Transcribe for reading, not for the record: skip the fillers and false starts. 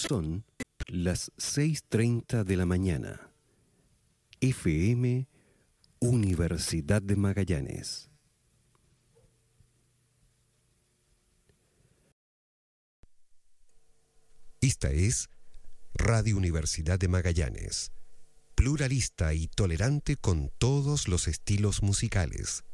Son las 6:30 de la mañana. FM Universidad de Magallanes. Esta es Radio Universidad de Magallanes, pluralista y tolerante con todos los estilos musicales.